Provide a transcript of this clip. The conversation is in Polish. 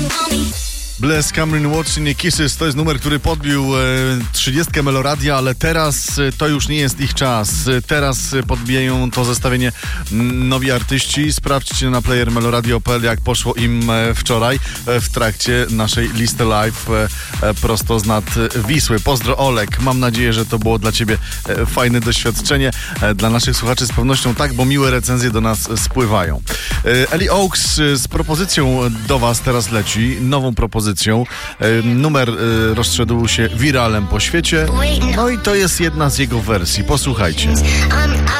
Bless, Cameron Watson i Kisses to jest numer, który podbił 30 Meloradia, ale teraz to już nie jest ich czas. Teraz podbijają to zestawienie nowi artyści. Sprawdźcie na player meloradio.pl, jak poszło im wczoraj w trakcie naszej listy live prosto z nad Wisły. Pozdro Olek, mam nadzieję, że to było dla Ciebie fajne doświadczenie. Dla naszych słuchaczy z pewnością tak, bo miłe recenzje do nas spływają. Ellie Oaks z propozycją do Was teraz leci, nową propozycją. Numer rozszedł się wiralem po świecie. No i to jest jedna z jego wersji. Posłuchajcie.